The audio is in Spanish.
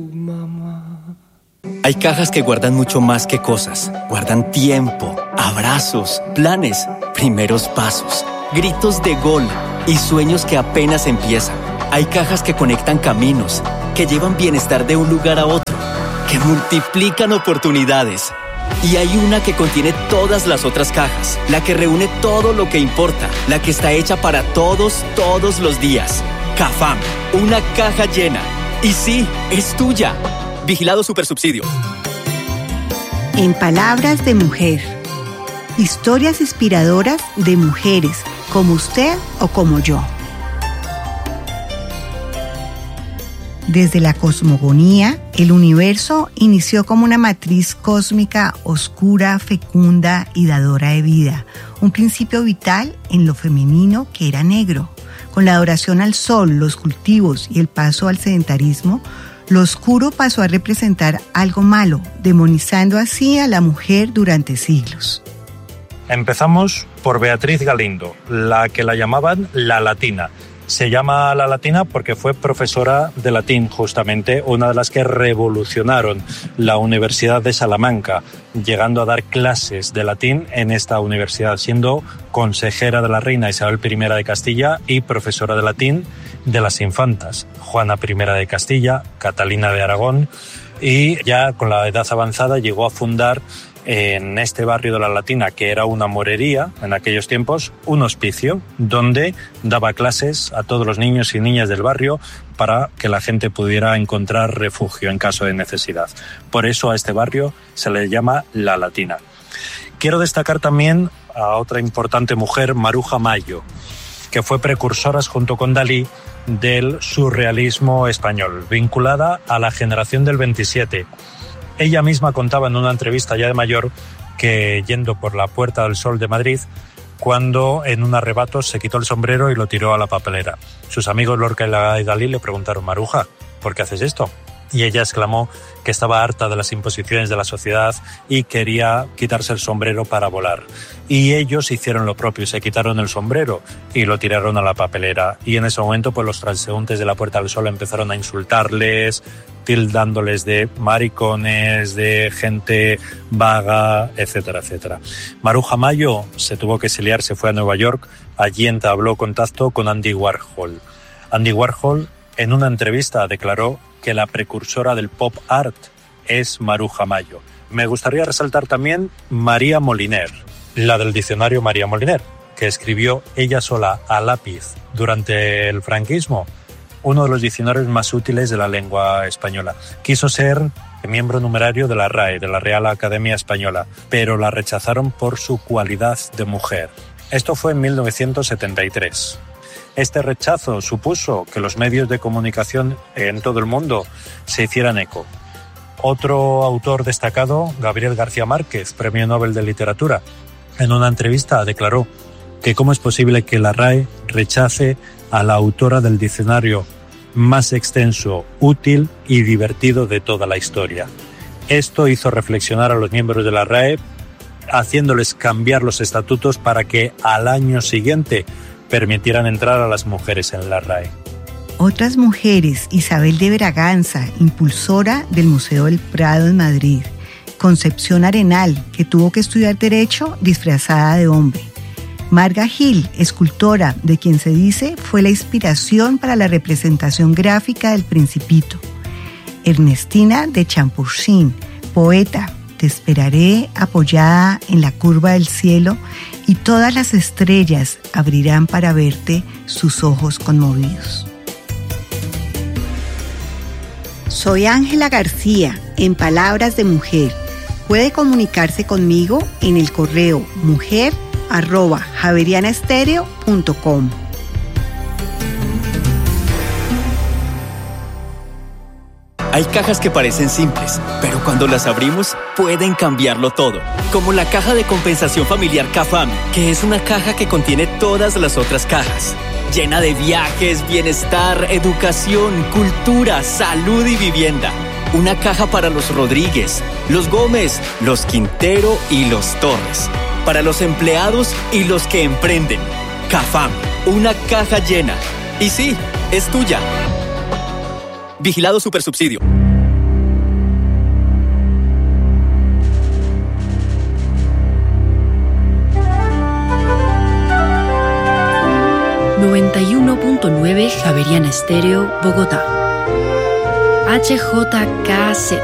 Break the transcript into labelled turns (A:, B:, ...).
A: Hay cajas que guardan mucho más que cosas. Guardan tiempo, abrazos, planes, primeros pasos, gritos de gol y sueños que apenas empiezan. Hay cajas que conectan caminos, que llevan bienestar de un lugar a otro, que multiplican oportunidades. Y hay una que contiene todas las otras cajas, la que reúne todo lo que importa, la que está hecha para todos los días. Cafam, una caja llena. Y sí, es tuya. Vigilado Supersubsidio.
B: En Palabras de Mujer. Historias inspiradoras de mujeres, como usted o como yo. Desde la cosmogonía, el universo inició como una matriz cósmica oscura, fecunda y dadora de vida. Un principio vital en lo femenino que era negro. Con la adoración al sol, los cultivos y el paso al sedentarismo, lo oscuro pasó a representar algo malo, demonizando así a la mujer durante siglos.
C: Empezamos por Beatriz Galindo, la que la llamaban la Latina. Se llama la Latina porque fue profesora de latín, justamente, una de las que revolucionaron la Universidad de Salamanca, llegando a dar clases de latín en esta universidad, siendo consejera de la reina Isabel I de Castilla y profesora de latín de las infantas, Juana I de Castilla, Catalina de Aragón, y ya con la edad avanzada llegó a fundar en este barrio de la Latina, que era una morería en aquellos tiempos, un hospicio donde daba clases a todos los niños y niñas del barrio para que la gente pudiera encontrar refugio en caso de necesidad. Por eso a este barrio se le llama La Latina. Quiero destacar también a otra importante mujer, Maruja Mayo, que fue precursora junto con Dalí del surrealismo español, vinculada a la generación del 27. Ella misma contaba en una entrevista ya de mayor que, yendo por la Puerta del Sol de Madrid, cuando en un arrebato se quitó el sombrero y lo tiró a la papelera. Sus amigos Lorca y Dalí le preguntaron: Maruja, ¿por qué haces esto? Y ella exclamó que estaba harta de las imposiciones de la sociedad y quería quitarse el sombrero para volar. Y ellos hicieron lo propio, se quitaron el sombrero y lo tiraron a la papelera. Y en ese momento pues los transeúntes de la Puerta del Sol empezaron a insultarles, tildándoles de maricones, de gente vaga, etcétera, etcétera. Maruja Mayo se tuvo que exiliar, se fue a Nueva York. Allí entabló contacto con Andy Warhol. Andy Warhol en una entrevista declaró que la precursora del pop art es Maruja Mayo. Me gustaría resaltar también María Moliner, la del diccionario María Moliner, que escribió ella sola a lápiz durante el franquismo uno de los diccionarios más útiles de la lengua española. Quiso ser miembro numerario de la RAE, de la Real Academia Española, pero la rechazaron por su cualidad de mujer. Esto fue en 1973. Este rechazo supuso que los medios de comunicación en todo el mundo se hicieran eco. Otro autor destacado, Gabriel García Márquez, Premio Nobel de Literatura, en una entrevista declaró que cómo es posible que la RAE rechace a la autora del diccionario más extenso, útil y divertido de toda la historia. Esto hizo reflexionar a los miembros de la RAE, haciéndoles cambiar los estatutos para que al año siguiente permitieran entrar a las mujeres en la RAE.
B: Otras mujeres: Isabel de Braganza, impulsora del Museo del Prado en Madrid; Concepción Arenal, que tuvo que estudiar Derecho disfrazada de hombre; Marga Gil, escultora, de quien se dice fue la inspiración para la representación gráfica del Principito; Ernestina de Champursin, poeta, te esperaré apoyada en la curva del cielo y todas las estrellas abrirán para verte sus ojos conmovidos. Soy Ángela García, en Palabras de Mujer. Puede comunicarse conmigo en el correo mujer@javerianastereo.com.
A: Hay cajas que parecen simples, pero cuando las abrimos pueden cambiarlo todo. Como la caja de compensación familiar CAFAM, que es una caja que contiene todas las otras cajas. Llena de viajes, bienestar, educación, cultura, salud y vivienda. Una caja para los Rodríguez, los Gómez, los Quintero y los Torres. Para los empleados y los que emprenden. CAFAM, una caja llena. Y sí, es tuya. Vigilado Supersubsidio.
D: 91.9 Javeriana Estéreo, Bogotá. HJKZ